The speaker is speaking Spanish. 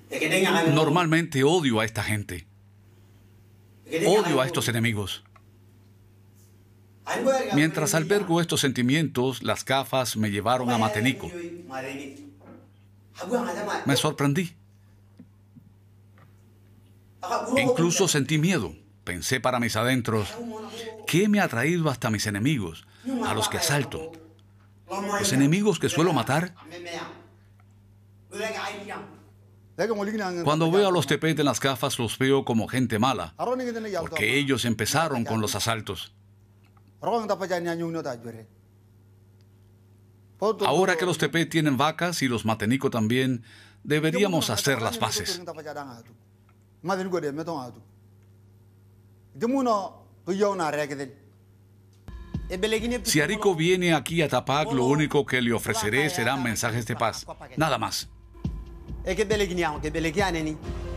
Normalmente odio a esta gente. Odio a estos enemigos. Mientras albergo estos sentimientos, las gafas me llevaron a Matenico. Me sorprendí. Incluso sentí miedo. Pensé para mis adentros, ¿qué me ha traído hasta mis enemigos, a los que asalto? ¿Los enemigos que suelo matar? Cuando veo a los tepet en las gafas, los veo como gente mala, porque ellos empezaron con los asaltos. Ahora que los tepet tienen vacas y los Matenico también, deberíamos hacer las paces. Si Ariko viene aquí a Tapac, lo único que le ofreceré serán mensajes de paz. Nada más.